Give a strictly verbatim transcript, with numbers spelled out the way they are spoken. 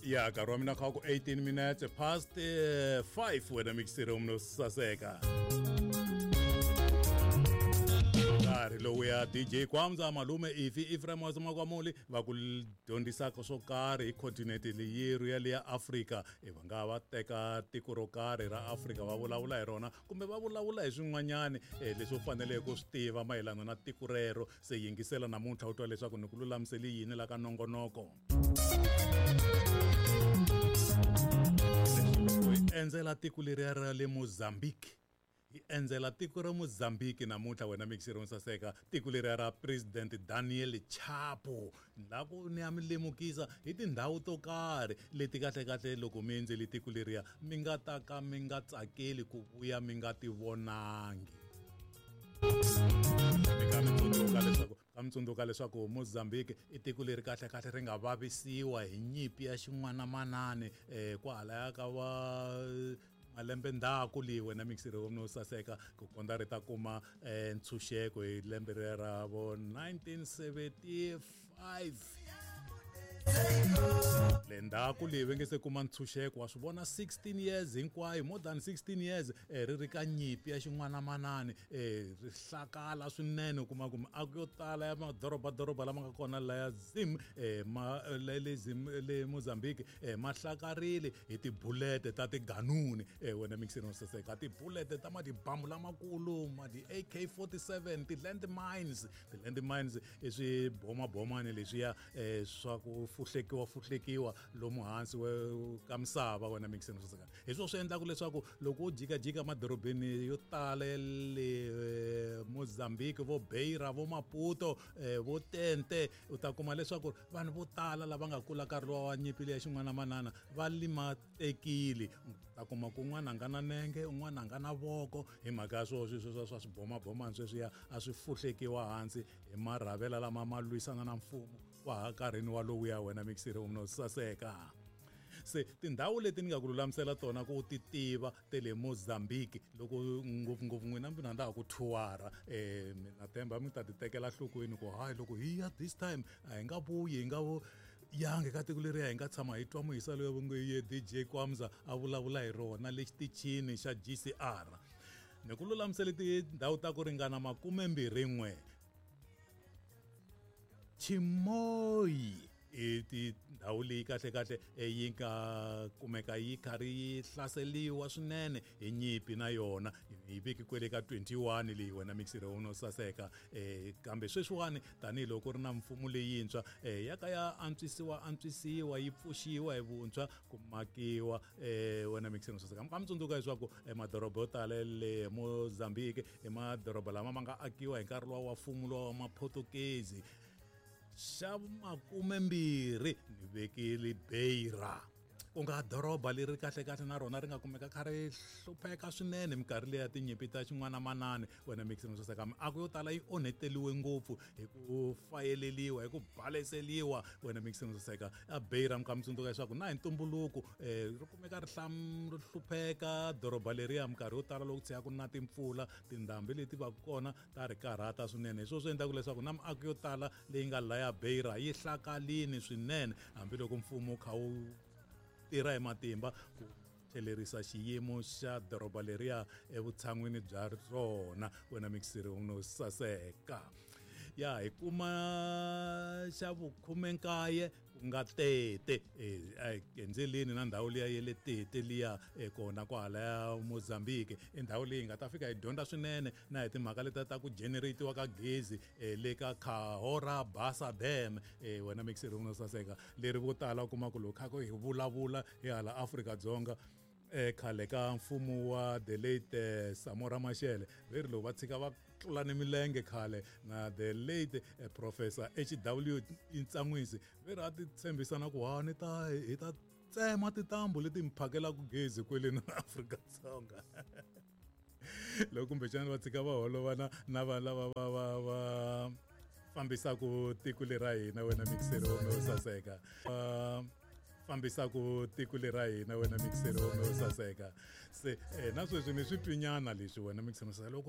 Ya nkarhi wa mina kha ku eighteen minutes past uh, five wena mixero umno saseka nkarhi lowu ya D J Kwamza malume Ifi Ephraim Makwamuli va ku dyondzisaka swo karhi hi continent leyi ya le ya Africa e va nga va teka tiko ro karhi ra Africa va vulavula hi rona kumbe va vulavula hi swin'wanyani leswi u faneleke ku swi tiva mayelana na tiko rero se yingisela namuntlha u twa leswaku ni ku lulamiseli yini la ka nongonoko endzela tiko leri ra le Mozambique hi endzela tiko ra Mozambique namuntlha wena mixero saseka tiko leri ra president Daniel Chapo la ku ni ya mi lemukisa hi tindhawu to karhi leti kahle kahle loko mi endzeli tiko leri mi nga ta ka mi nga tsakeli ku vuya mi nga ti vonangi kamitsundzuka leswaku Mozambique i tiko leri kahle kahle ri nga vavisiwa hi nyimpi ya xin'wana manane eh kwalaya ka va malembe ndaku li wena mixero umno saseka ku konda ri ta kuma ntshunxeko hi lembe ra vo nineteen seventy-five le ndaku leyi ve nge se kuma ntshunxeko wa swi vona sixteen years hinkwayo more than sixteen years ri ri ka nyimpi ya xin'wana manane ri hlakala swinene kuma kuma aku yo tala ya madoroba doroba lama nga kona la ya Zim ma le Zim le Mozambique ma hlakarile hi tibulete ta tiganuni wena mixino saseka tibulete ta ma dibambu lamakulu ma di A K forty-seven ti land mines ti land mines i swi boma bomani leswiya swa ku fuhlekiwa fuhlekiwa lomu hansi ka misava wena mixino saseka hi swo swi endla ku leswaku loko u jika jika madorobeni yo tala le Mozambique vo Beira vo Maputo vo Tente u ta kuma leswaku vanhu vo tala lava nga kula nkarhi wa nyimpi leyi xin'wana manana va limatekile ta kuma ku un'wana nga na nenge un'wana nga na voko hi mhaka swo swi swa swiboma bomani sweswiya a swi fuhlekiwa hansi hi marhavela lama ma lwisana na mfumo wa nkarhini wa lowu ya wena mixero umno saseka se tindhawu leti ni nga ku lulamisela tona ku ti tiva te le Mozambique loko ngopfungopfu n'wina mi na ku thuwara eh mina temba mi ta ti tekela hlokweni ku hayi loko hi ya this time a hi nga vuyi hi nga vo yange ka tiko leri hi nga tshama hi twa moyisa loyi va ngo ye D J Kwamza a vulavula hi rona le xitichini xa G C R ni ku lulamisela tindhawu ta ku ringana makumembirhi n'we Chimoyi i tindhawu leyi kahle kahle yi nga kumeka yi karhi yi hlaseliwa swinene hi nyimpi na yona hi viki kwele ka twenty-one leyi wena mixero uno saseka eh kambe sweswiwani tanihiloko ri na mfumo leyintshwa eh ya ka ya antswisiwa antswisiwa yi pfuxiwa hi vuntshwa ku makiwa eh wena mixero saseka mi tsundzuka leswaku emadoroba yo tala le Mozambique emadoroba lama ma nga akiwa hi nkarhi wa mfumo wa Maportuguese xa makumembirhi ni vekile Beira ku nga doroba leri kahle kahle na rona ri nga kumeka kha ri hlupheka swinene minkarhi leyi ya tinyimpi ta xin'wana manane wena mixino saseka aku yo tala yi onheteliwe ngopfu hi ku fayeleliwa hi ku baleseliwa wena mixino saseka a Beira mi ka mi tsundzuka leswaku na hi ntumbuluko ri kumeka ri hlam ri hlupheka doroba leriya minkarhi yo tala loko tshiya ku na timpfula tindhambi leti va kona ta ri karhata swinene hi swo swi endlaka leswaku na miako yo tala leyi nga laya Beira yi hlakalini swinene hambiloko mfumo kha wu tirha hi matimba ku tlhelerisa xiyimo xa doroba leriya evutshan'wini bya rona wena mixero uno saseka ya hi kuma xa vukhume nkaye ku nga tete endzeleni na ndhawu liya ye le tete liya kona kwala ya Mozambique i ndhawu leyi nga ta fika hi dyondza swinene na hi timhaka leti ta ku generatiwa ka gezi le ka Cahora Bassa Dam wena mixero uno saseka leri vo tala kuma ku loko kha ku hi vulavula hi hala Afrika-Dzonga eh khale ka mfumo wa the late Samora Machel veri lo va tshika va tlula ni milenge khale na the late Professor H W Ntsanwisi veri a ti tshembisana ku ha ni ta hi ta tsema titambu leti mphakela ku gezi kwele na Afrika-Dzonga loko kumbe xana va tshika va holova na na va lava va va va fambisa ku tiko lera hina wena mixero no saseka fambisa ku tiko lera hina wena mixero no saseka se na sweswi ni switwinyana leswi wena mixero no saseka loko